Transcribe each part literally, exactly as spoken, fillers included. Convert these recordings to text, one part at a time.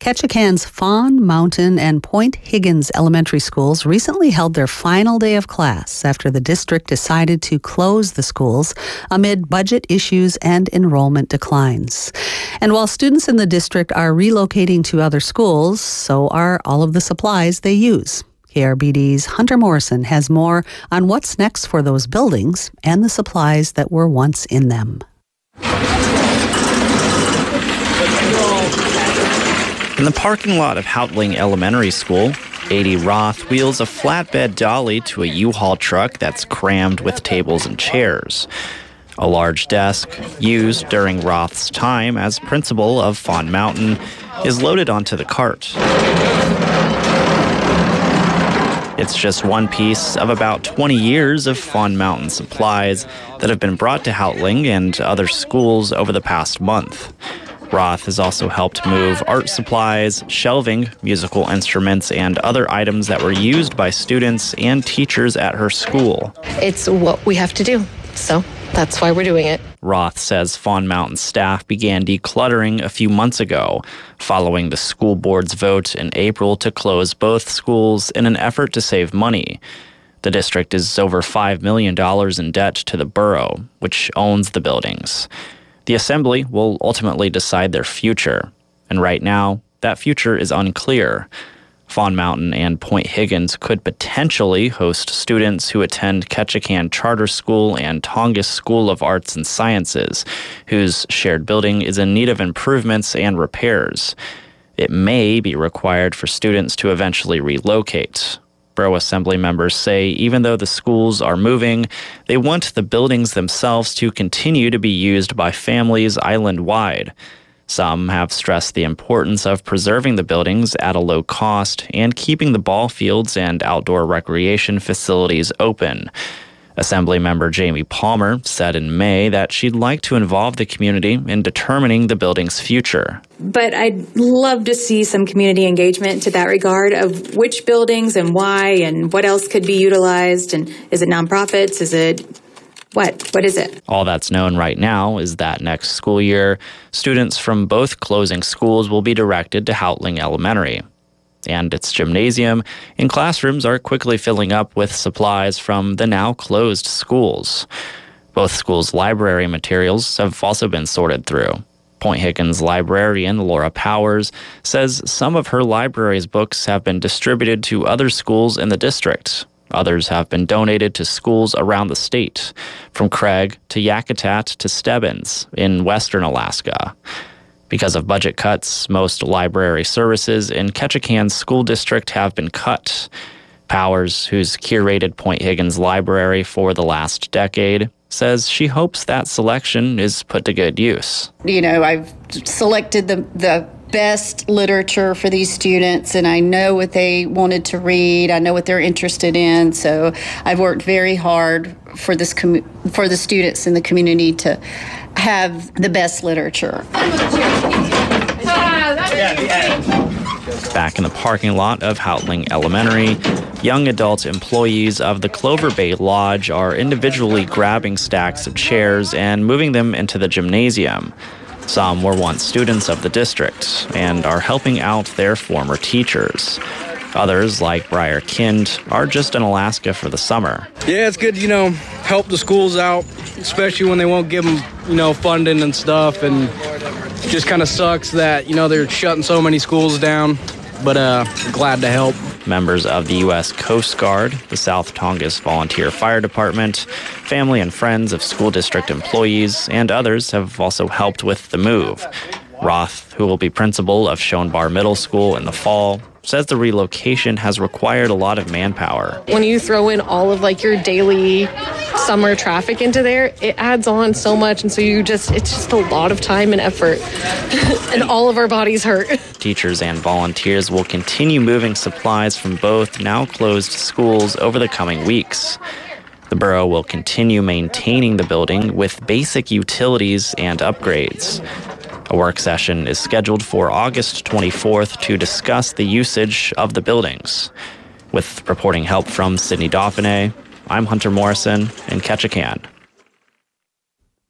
Ketchikan's Fawn, Mountain, and Point Higgins elementary schools recently held their final day of class after the district decided to close the schools amid budget issues and enrollment declines. And while students in the district are relocating to other schools, so are all of the supplies they use. K R B D's Hunter Morrison has more on what's next for those buildings and the supplies that were once in them. In the parking lot of Houtling Elementary School, Adi Roth wheels a flatbed dolly to a U-Haul truck that's crammed with tables and chairs. A large desk, used during Roth's time as principal of Fawn Mountain, is loaded onto the cart. It's just one piece of about twenty years of Fawn Mountain supplies that have been brought to Houtling and other schools over the past month. Roth has also helped move art supplies, shelving, musical instruments, and other items that were used by students and teachers at her school. It's what we have to do, so that's why we're doing it. Roth says Fawn Mountain staff began decluttering a few months ago, following the school board's vote in April to close both schools in an effort to save money. The district is over five million dollars in debt to the borough, which owns the buildings. The assembly will ultimately decide their future, and right now, that future is unclear. Fawn Mountain and Point Higgins could potentially host students who attend Ketchikan Charter School and Tongass School of Arts and Sciences, whose shared building is in need of improvements and repairs. It may be required for students to eventually relocate. Borough Assembly members say even though the schools are moving, they want the buildings themselves to continue to be used by families island-wide. Some have stressed the importance of preserving the buildings at a low cost and keeping the ball fields and outdoor recreation facilities open. Assemblymember Jamie Palmer said in May that she'd like to involve the community in determining the building's future. But I'd love to see some community engagement to that regard of which buildings and why and what else could be utilized. And is it nonprofits? Is it what? What is it? All that's known right now is that next school year, students from both closing schools will be directed to Houtling Elementary. And its gymnasium and classrooms are quickly filling up with supplies from the now closed schools. Both schools' library materials have also been sorted through. Point Higgins librarian Laura Powers says some of her library's books have been distributed to other schools in the district. Others have been donated to schools around the state, from Craig to Yakutat to Stebbins in western Alaska. Because of budget cuts, most library services in Ketchikan's school district have been cut. Powers, who's curated Point Higgins Library for the last decade, says she hopes that selection is put to good use. You know, I've selected the, the best literature for these students, and I know what they wanted to read. I know what they're interested in. So I've worked very hard for this com- for the students in the community to have the best literature. Back in the parking lot of Houtling Elementary, young adult employees of the Clover Bay Lodge are individually grabbing stacks of chairs and moving them into the gymnasium. Some were once students of the district and are helping out their former teachers. Others, like Briar Kind, are just in Alaska for the summer. Yeah, it's good, you know, help the schools out, especially when they won't give them, you know, funding and stuff. And it just kind of sucks that, you know, they're shutting so many schools down, but uh, glad to help. Members of the U S Coast Guard, the South Tongass Volunteer Fire Department, family and friends of school district employees, and others have also helped with the move. Roth, who will be principal of Schoenbar Middle School in the fall, says the relocation has required a lot of manpower. When you throw in all of like your daily summer traffic into there, it adds on so much, and so you just it's just a lot of time and effort. And all of our bodies hurt. Teachers and volunteers will continue moving supplies from both now closed schools over the coming weeks. The borough will continue maintaining the building with basic utilities and upgrades. A work session is scheduled for August twenty-fourth to discuss the usage of the buildings. With reporting help from Sydney Dauphiné, I'm Hunter Morrison in Ketchikan.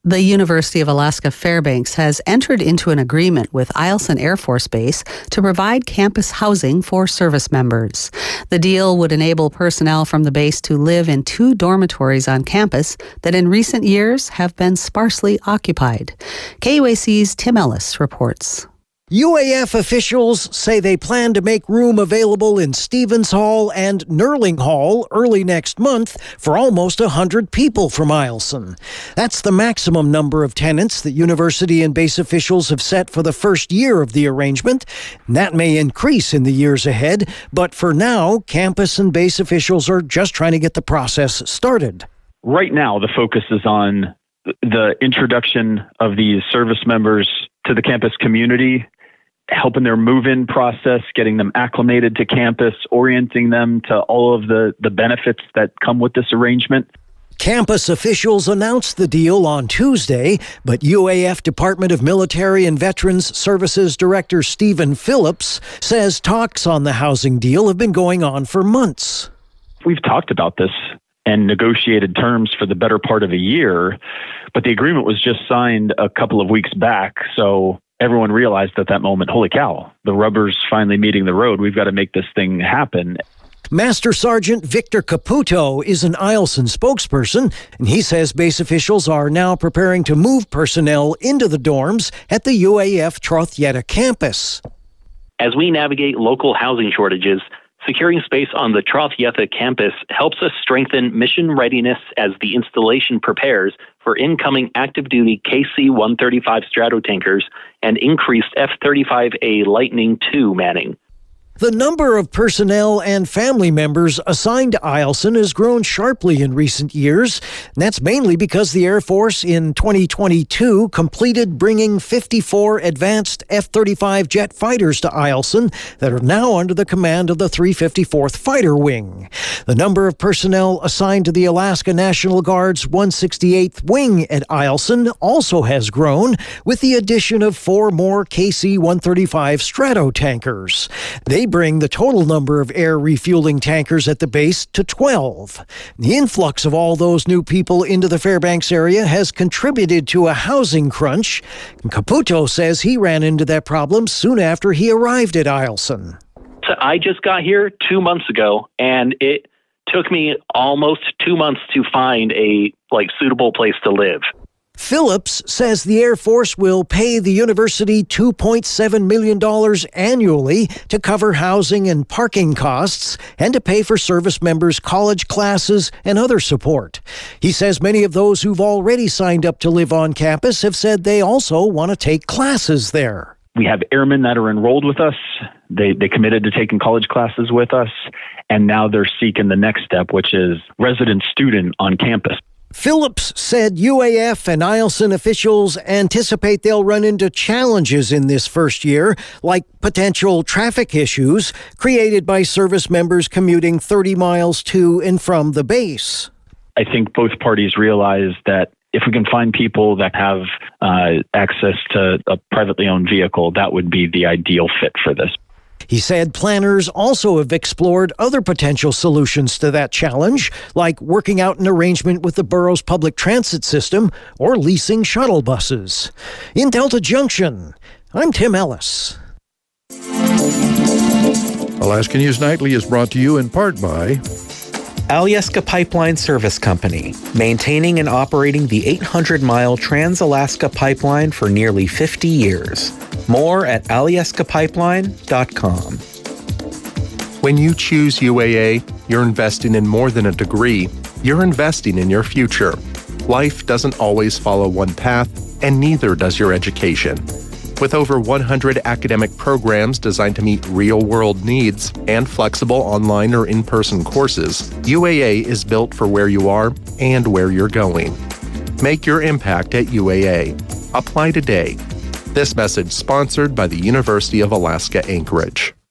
The University of Alaska Fairbanks has entered into an agreement with Eielson Air Force Base to provide campus housing for service members. The deal would enable personnel from the base to live in two dormitories on campus that in recent years have been sparsely occupied. K U A C's Tim Ellis reports. U A F officials say they plan to make room available in Stevens Hall and Nerling Hall early next month for almost one hundred people from Eielson. That's the maximum number of tenants that university and base officials have set for the first year of the arrangement. And that may increase in the years ahead, but for now, campus and base officials are just trying to get the process started. Right now, the focus is on the introduction of these service members to the campus community, helping their move-in process, getting them acclimated to campus, orienting them to all of the, the benefits that come with this arrangement. Campus officials announced the deal on Tuesday, but U A F Department of Military and Veterans Services Director Stephen Phillips says talks on the housing deal have been going on for months. We've talked about this and negotiated terms for the better part of a year, but the agreement was just signed a couple of weeks back, so everyone realized at that moment, holy cow, the rubber's finally meeting the road. We've got to make this thing happen. Master Sergeant Victor Caputo is an Eielson spokesperson, and he says base officials are now preparing to move personnel into the dorms at the U A F Trothieta campus. As we navigate local housing shortages, securing space on the Trothieta campus helps us strengthen mission readiness as the installation prepares for incoming active-duty K C one thirty-five Stratotankers and increased F thirty-five A Lightning two manning. The number of personnel and family members assigned to Eielson has grown sharply in recent years. And that's mainly because the Air Force in twenty twenty-two completed bringing fifty-four advanced F thirty-five jet fighters to Eielson that are now under the command of the three fifty-fourth Fighter Wing. The number of personnel assigned to the Alaska National Guard's one sixty-eighth Wing at Eielson also has grown, with the addition of four more K C one thirty-five Stratotankers. They bring the total number of air refueling tankers at the base to twelve. The influx of all those new people into the Fairbanks area has contributed to a housing crunch. Caputo says he ran into that problem soon after he arrived at Eielson. So I just got here two months ago, and it took me almost two months to find a like suitable place to live. Phillips says the Air Force will pay the university two point seven million dollars annually to cover housing and parking costs and to pay for service members' college classes and other support. He says many of those who've already signed up to live on campus have said they also want to take classes there. We have airmen that are enrolled with us. They they committed to taking college classes with us, and now they're seeking the next step, which is resident student on campus. Phillips said U A F and Eielson officials anticipate they'll run into challenges in this first year, like potential traffic issues created by service members commuting thirty miles to and from the base. I think both parties realize that if we can find people that have uh, access to a privately owned vehicle, that would be the ideal fit for this. He said planners also have explored other potential solutions to that challenge, like working out an arrangement with the borough's public transit system or leasing shuttle buses. In Delta Junction, I'm Tim Ellis. Alaska News Nightly is brought to you in part by Alyeska Pipeline Service Company, maintaining and operating the eight hundred mile Trans-Alaska Pipeline for nearly fifty years. More at alyeska pipeline dot com. When you choose U A A, you're investing in more than a degree. You're investing in your future. Life doesn't always follow one path, and neither does your education. With over one hundred academic programs designed to meet real-world needs and flexible online or in-person courses, U A A is built for where you are and where you're going. Make your impact at U A A. Apply today. This message sponsored by the University of Alaska Anchorage.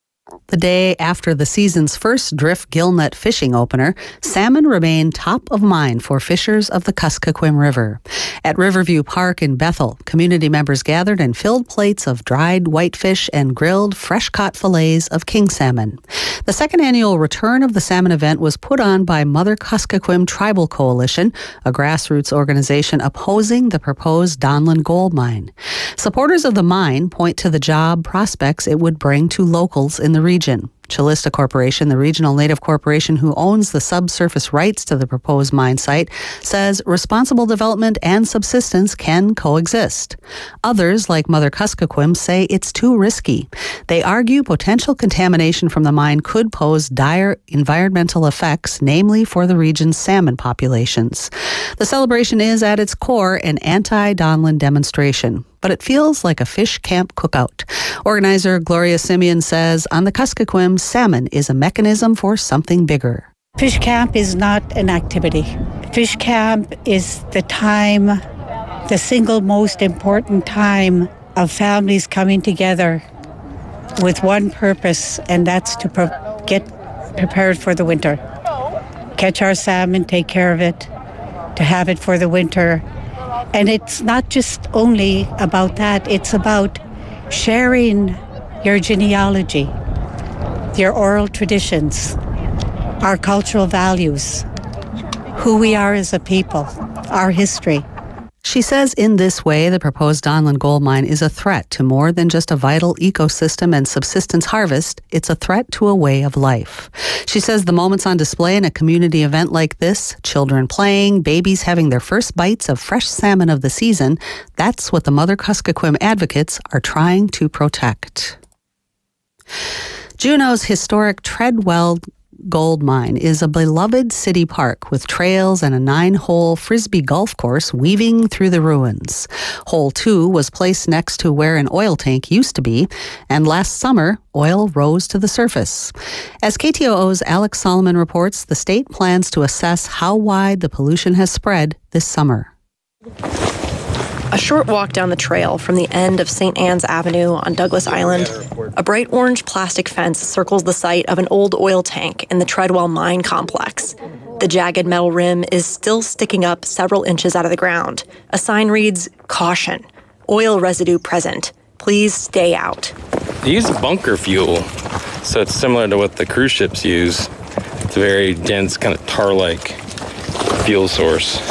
The day after the season's first drift gillnet fishing opener, salmon remain top of mind for fishers of the Kuskokwim River. At Riverview Park in Bethel, community members gathered and filled plates of dried whitefish and grilled fresh-caught fillets of king salmon. The second annual return of the salmon event was put on by Mother Kuskokwim Tribal Coalition, a grassroots organization opposing the proposed Donlin gold mine. Supporters of the mine point to the job prospects it would bring to locals in the region. Chalista Corporation, the regional native corporation who owns the subsurface rights to the proposed mine site, says responsible development and subsistence can coexist. Others, like Mother Kuskokwim, say it's too risky. They argue potential contamination from the mine could pose dire environmental effects, namely for the region's salmon populations. The celebration is, at its core, an anti-Donlin demonstration, but it feels like a fish camp cookout. Organizer Gloria Simeon says on the Kuskokwim, salmon is a mechanism for something bigger. Fish camp is not an activity. Fish camp is the time, the single most important time of families coming together with one purpose, and that's to pro- get prepared for the winter. Catch our salmon, take care of it, to have it for the winter. And it's not just only about that, it's about sharing your genealogy, your oral traditions, our cultural values, who we are as a people, our history. She says in this way, the proposed Donlin gold mine is a threat to more than just a vital ecosystem and subsistence harvest. It's a threat to a way of life. She says the moments on display in a community event like this, children playing, babies having their first bites of fresh salmon of the season, that's what the Mother Kuskokwim advocates are trying to protect. Juneau's historic Treadwell Gold Mine is a beloved city park with trails and a nine-hole frisbee golf course weaving through the ruins. Hole two was placed next to where an oil tank used to be, and last summer, oil rose to the surface. As K T O O's Alex Solomon reports, the state plans to assess how wide the pollution has spread this summer. A short walk down the trail from the end of Saint Anne's Avenue on Douglas Island, a bright orange plastic fence circles the site of an old oil tank in the Treadwell Mine Complex. The jagged metal rim is still sticking up several inches out of the ground. A sign reads, "Caution, oil residue present. Please stay out." They use bunker fuel, so it's similar to what the cruise ships use. It's a very dense, kind of tar-like fuel source.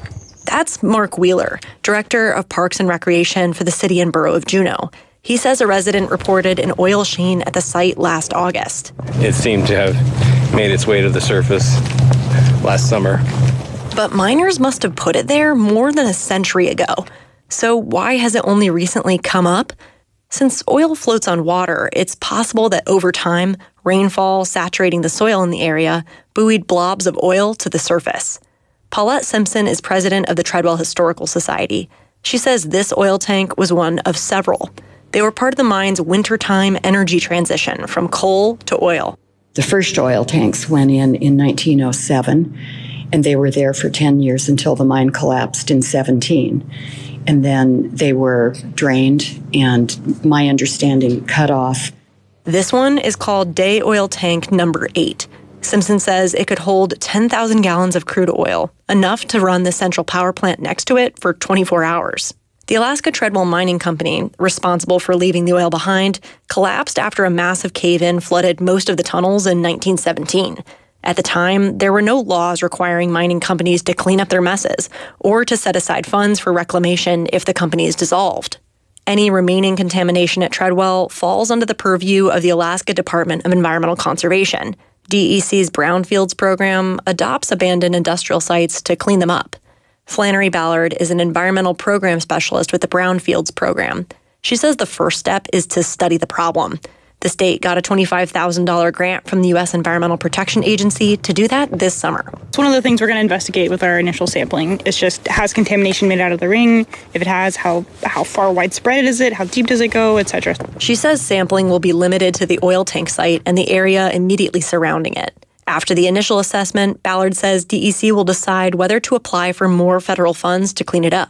That's Mark Wheeler, Director of Parks and Recreation for the City and Borough of Juneau. He says a resident reported an oil sheen at the site last August. It seemed to have made its way to the surface last summer. But miners must have put it there more than a century ago. So why has it only recently come up? Since oil floats on water, it's possible that over time, rainfall saturating the soil in the area buoyed blobs of oil to the surface. Paulette Simpson is president of the Treadwell Historical Society. She says this oil tank was one of several. They were part of the mine's wintertime energy transition from coal to oil. The first oil tanks went in in nineteen oh seven, and they were there for ten years until the mine collapsed in seventeen. And then they were drained and, my understanding, cut off. This one is called Day Oil Tank Number eight. Simpson says it could hold ten thousand gallons of crude oil, enough to run the central power plant next to it for twenty-four hours. The Alaska Treadwell Mining Company, responsible for leaving the oil behind, collapsed after a massive cave-in flooded most of the tunnels in nineteen seventeen. At the time, there were no laws requiring mining companies to clean up their messes or to set aside funds for reclamation if the company is dissolved. Any remaining contamination at Treadwell falls under the purview of the Alaska Department of Environmental Conservation. D E C's Brownfields program adopts abandoned industrial sites to clean them up. Flannery Ballard is an environmental program specialist with the Brownfields program. She says the first step is to study the problem. The state got a twenty-five thousand dollars grant from the U S Environmental Protection Agency to do that this summer. It's one of the things we're going to investigate with our initial sampling. It's just, has contamination made out of the ring? If it has, how how far widespread is it? How deep does it go, et cetera? She says sampling will be limited to the oil tank site and the area immediately surrounding it. After the initial assessment, Ballard says D E C will decide whether to apply for more federal funds to clean it up.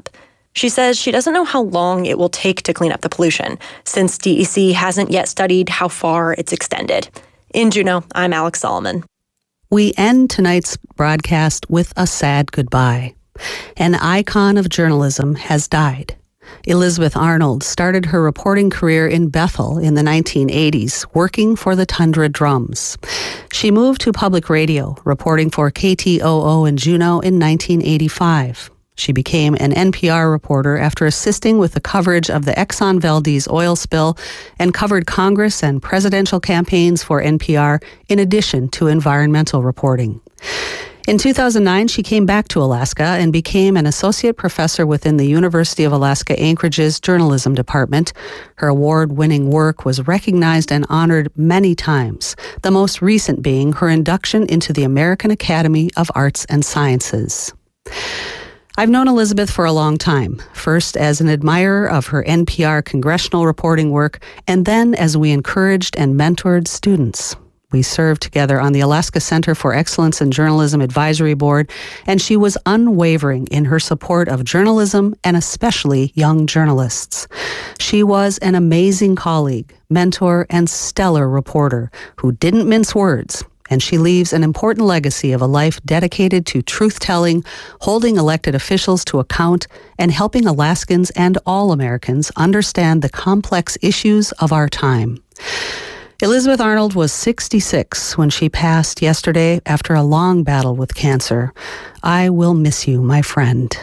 She says she doesn't know how long it will take to clean up the pollution, since D E C hasn't yet studied how far it's extended. In Juneau, I'm Alex Solomon. We end tonight's broadcast with a sad goodbye. An icon of journalism has died. Elizabeth Arnold started her reporting career in Bethel in the nineteen eighties, working for the Tundra Drums. She moved to public radio, reporting for K T O O in Juneau in nineteen eighty-five. She became an N P R reporter after assisting with the coverage of the Exxon Valdez oil spill and covered Congress and presidential campaigns for N P R in addition to environmental reporting. In two thousand nine, she came back to Alaska and became an associate professor within the University of Alaska Anchorage's journalism department. Her award-winning work was recognized and honored many times, the most recent being her induction into the American Academy of Arts and Sciences. I've known Elizabeth for a long time, first as an admirer of her N P R congressional reporting work, and then as we encouraged and mentored students. We served together on the Alaska Center for Excellence in Journalism Advisory Board, and she was unwavering in her support of journalism and especially young journalists. She was an amazing colleague, mentor, and stellar reporter who didn't mince words, and she leaves an important legacy of a life dedicated to truth-telling, holding elected officials to account, and helping Alaskans and all Americans understand the complex issues of our time. Elizabeth Arnold was sixty-six when she passed yesterday after a long battle with cancer. I will miss you, my friend.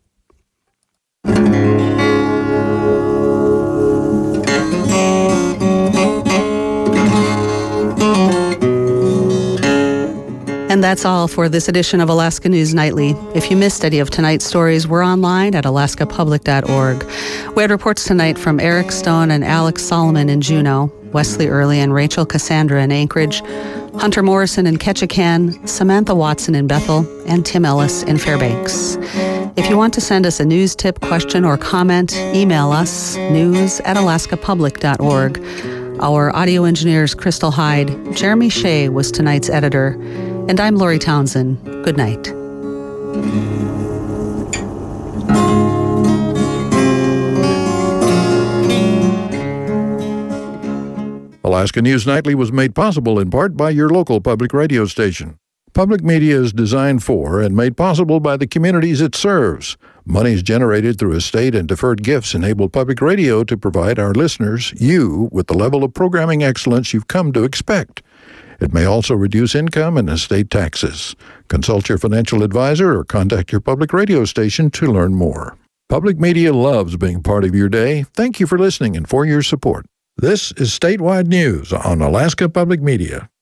And that's all for this edition of Alaska News Nightly. If you missed any of tonight's stories, we're online at alaska public dot org. We had reports tonight from Eric Stone and Alex Solomon in Juneau, Wesley Early and Rachel Cassandra in Anchorage, Hunter Morrison in Ketchikan, Samantha Watson in Bethel, and Tim Ellis in Fairbanks. If you want to send us a news tip, question, or comment, email us, news at alaska public dot org. Our audio engineer is Crystal Hyde. Jeremy Shea was tonight's editor. And I'm Lori Townsend. Good night. Alaska News Nightly was made possible in part by your local public radio station. Public media is designed for and made possible by the communities it serves. Monies generated through estate and deferred gifts enable public radio to provide our listeners, you, with the level of programming excellence you've come to expect. It may also reduce income and estate taxes. Consult your financial advisor or contact your public radio station to learn more. Public media loves being part of your day. Thank you for listening and for your support. This is Statewide News on Alaska Public Media.